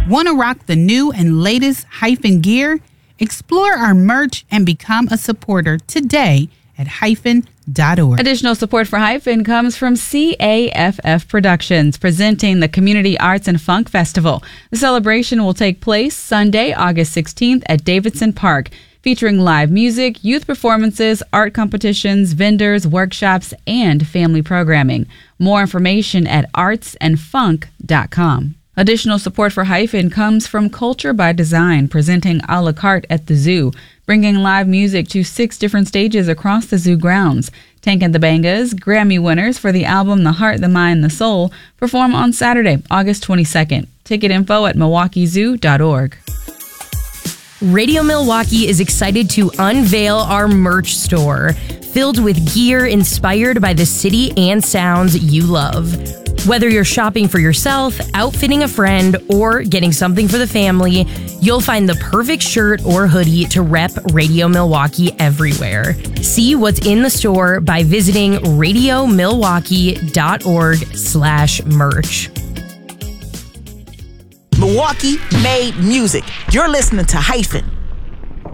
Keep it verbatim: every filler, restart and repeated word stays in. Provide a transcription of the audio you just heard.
Want to rock the new and latest Hyphen gear? Explore our merch and become a supporter today at hyphen dot org. Additional support for Hyphen comes from C A F F Productions, presenting the Community Arts and Funk Festival. The celebration will take place Sunday, August sixteenth at Davidson Park, featuring live music, youth performances, art competitions, vendors, workshops, and family programming. More information at arts and funk dot com. Additional support for Hyphen comes from Culture by Design, presenting a la carte at the zoo, bringing live music to six different stages across the zoo grounds. Tank and the Bangas, Grammy winners for the album The Heart, the Mind, the Soul, perform on Saturday, August twenty-second. Ticket info at milwaukee zoo dot org. Radio Milwaukee is excited to unveil our merch store, filled with gear inspired by the city and sounds you love. Whether you're shopping for yourself, outfitting a friend, or getting something for the family, you'll find the perfect shirt or hoodie to rep Radio Milwaukee everywhere. See what's in the store by visiting radio milwaukee dot org slash merch. Milwaukee made music. You're listening to Hyphen.